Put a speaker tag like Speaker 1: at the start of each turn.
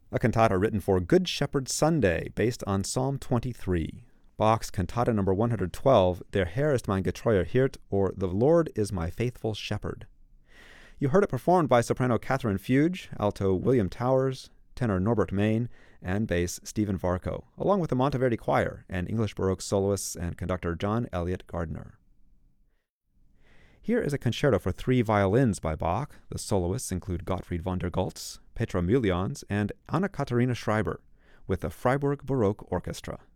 Speaker 1: a cantata written for Good Shepherd Sunday, based on Psalm 23. Bach's Cantata number 112, Der Herr ist mein getreuer Hirt, or The Lord is my faithful shepherd. You heard it performed by soprano Catherine Fuge, alto William Towers, tenor Norbert Main, and bass Stephen Varco, along with the Monteverdi Choir and English Baroque soloists and conductor John Elliott Gardner. Here is a concerto for 3 violins by Bach. The soloists include Gottfried von der Goltz, Petra Mülljans, and Anna Katharina Schreiber, with the Freiburg Baroque Orchestra.